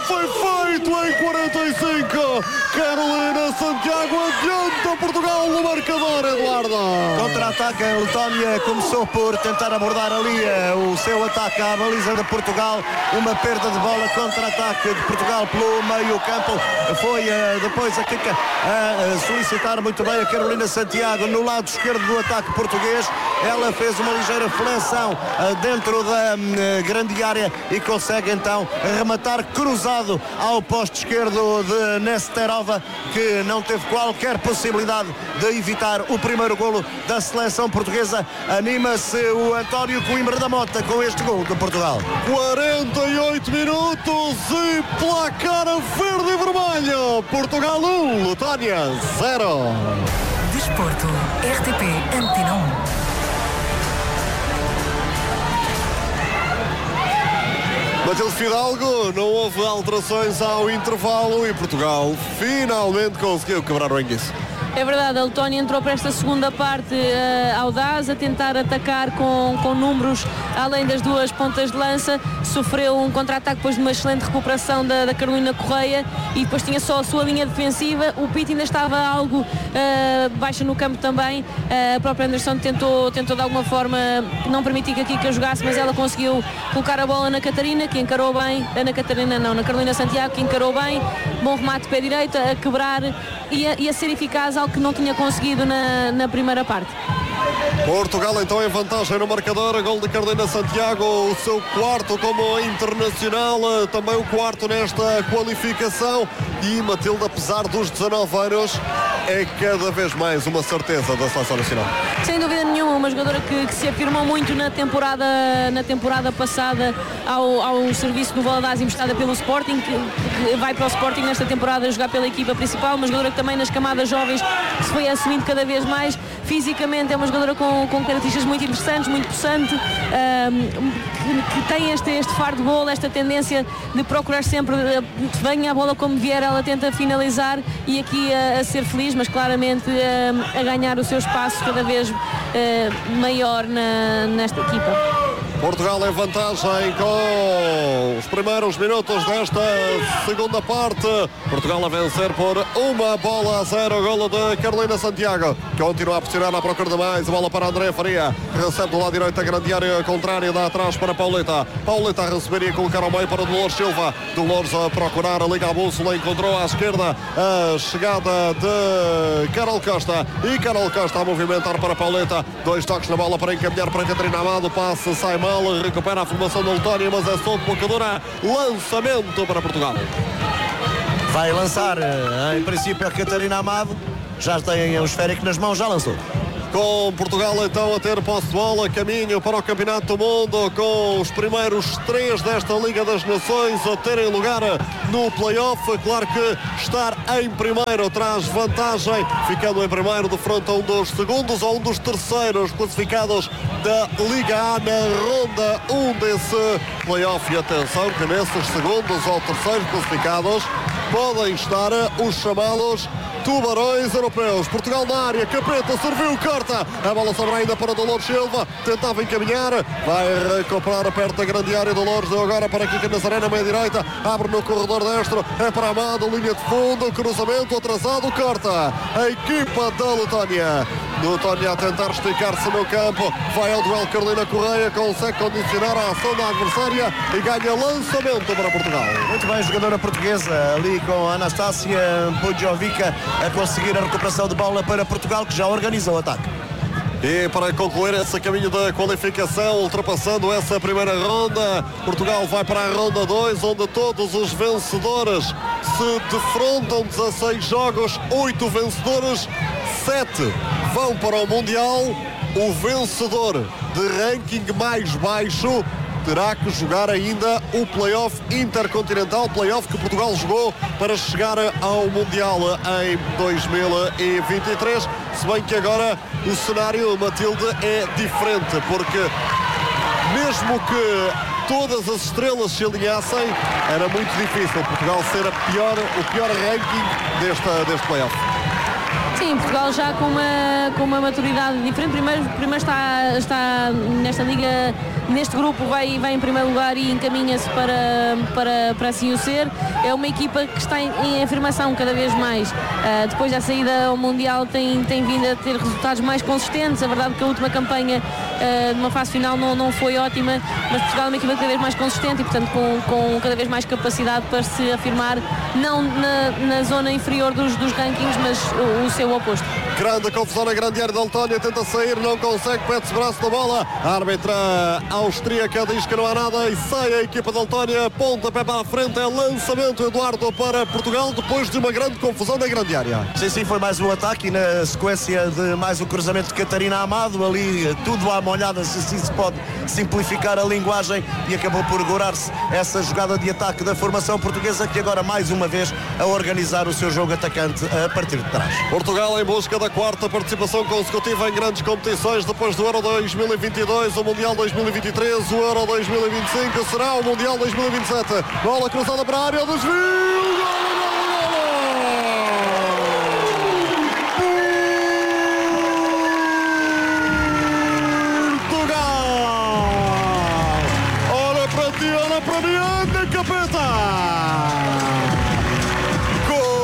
foi feito em 45. Carolina Santiago adianta Portugal no marcador, Eduardo. Contra-ataque, a Letónia começou por tentar abordar ali o seu ataque à baliza de Portugal. Uma perda de bola, contra-ataque de Portugal pelo meio campo. Foi depois a Kika a solicitar muito bem a Carolina Santiago no lado esquerdo do ataque português. Ela fez uma ligeira flexão dentro da grande área e consegue então rematar cruzado ao poste esquerdo de Nesterova, que não teve qualquer possibilidade de evitar o primeiro golo da seleção portuguesa. Anima-se o António Coimbra da Mota com este golo de Portugal. 48 minutos e placar verde e vermelho. Portugal 1, Letónia 0. Desporto, RTP Antena 1. Matilde Fidalgo, não houve alterações ao intervalo e Portugal finalmente conseguiu quebrar o enguiço. É verdade, a Letónia entrou para esta segunda parte audaz, a tentar atacar com números além das duas pontas de lança. Sofreu um contra-ataque depois de uma excelente recuperação da Carolina Correia e depois tinha só a sua linha defensiva. O Pitt ainda estava algo baixa no campo também. A própria Anderson tentou de alguma forma não permitir que a Kika jogasse, mas ela conseguiu colocar a bola na Catarina, que encarou bem. Na Carolina Santiago, que encarou bem. Bom remate pé direito, a quebrar e a ser eficaz, algo que não tinha conseguido na primeira parte. Portugal então em vantagem no marcador. Gol de Carolina Santiago, o seu quarto como internacional, também o quarto nesta qualificação. E Matilde, apesar dos 19 anos, é cada vez mais uma certeza da seleção nacional. Sem dúvida nenhuma, uma jogadora que se afirmou muito na temporada passada ao serviço do Valadares, emprestada pelo Sporting, que vai para o Sporting nesta temporada jogar pela equipa principal. Uma jogadora que também nas camadas jovens se foi assumindo cada vez mais. Fisicamente é uma jogadora com características muito interessantes, muito possante, que tem este faro de golo, esta tendência de procurar sempre, venha a bola como vier, ela tenta finalizar e aqui a ser feliz, mas claramente a ganhar o seu espaço cada vez maior nesta equipa. Portugal em vantagem com os primeiros minutos desta segunda parte. Portugal a vencer por 1-0. Golo de Carolina Santiago. Continua a pressionar à procura de mais. A bola para André Faria. Recebe do lado direito a grande área contrária. Dá atrás para Pauleta. Pauleta a receber e a colocar ao meio para Dolores Silva. Dolores a procurar a liga à bússola. Encontrou à esquerda a chegada de Carol Costa. E Carol Costa a movimentar para Pauleta. 2 toques na bola para encaminhar para Catarina Amado. Passe, sai mal. Recupera a formação da Letónia, mas é só de bocadura. Lançamento para Portugal. Vai lançar, em princípio, a Catarina Amado. Já tem o esférico nas mãos, já lançou. Com Portugal então a ter posse de bola, caminho para o Campeonato do Mundo, com os primeiros 3 desta Liga das Nações a terem lugar no play-off. Claro que estar em primeiro traz vantagem, ficando em primeiro de frente a um dos segundos ou um dos terceiros classificados da Liga A na ronda 1 desse play-off. E atenção que nesses segundos ou terceiros classificados podem estar os chamados tubarões europeus. Portugal na área, Capeta serviu, corta, a bola sobra ainda para Dolores Silva, tentava encaminhar, vai recuperar perto da grande área. Dolores deu agora para Kika Nazaré, meia direita, abre no corredor destro, é para Amado, linha de fundo, cruzamento atrasado, corta a equipa da Letónia. Letónia a tentar esticar-se no campo, vai ao duelo Carolina Correia, consegue condicionar a ação da adversária e ganha lançamento para Portugal. Muito bem, jogadora portuguesa ali com a Anastácia Pujovica a conseguir a recuperação de bola para Portugal, que já organizou o ataque. E para concluir esse caminho da qualificação, ultrapassando essa primeira ronda, Portugal vai para a ronda 2, onde todos os vencedores se defrontam. 16 jogos, 8 vencedores, 7 vão para o Mundial. O vencedor de ranking mais baixo terá que jogar ainda o play-off intercontinental, play-off que Portugal jogou para chegar ao Mundial em 2023, se bem que agora o cenário, Matilde, é diferente, porque mesmo que todas as estrelas se alinhassem, era muito difícil Portugal ser o pior ranking deste play-off. Sim, Sim, Portugal já com uma maturidade diferente. Primeiro está nesta liga, neste grupo, vai em primeiro lugar e encaminha-se para assim o ser. É uma equipa que está em afirmação cada vez mais. Depois da saída ao Mundial tem vindo a ter resultados mais consistentes. É verdade que a última campanha numa fase final não foi ótima, mas Portugal é uma equipa cada vez mais consistente e, portanto, com cada vez mais capacidade para se afirmar, não na zona inferior dos rankings, mas o seu oposto. Grande confusão na grande área da Letónia, tenta sair, não consegue, pede-se braço da bola. A árbitra austríaca diz que não há nada e sai a equipa da Letónia, pontapé para a frente, é lançamento, Eduardo, para Portugal, depois de uma grande confusão na grande área. Sim, foi mais um ataque e na sequência de mais um cruzamento de Catarina Amado, ali tudo à molhada, se assim se pode simplificar a linguagem, e acabou por gorar-se essa jogada de ataque da formação portuguesa, que agora mais uma vez a organizar o seu jogo atacante a partir de trás. Portugal em busca da quarta participação consecutiva em grandes competições, depois do Euro 2022, o Mundial 2023, o Euro 2025, será o Mundial 2027. Bola cruzada para a área, desvio, Portugal! Olha para ti, olha para mim, anda, capeta!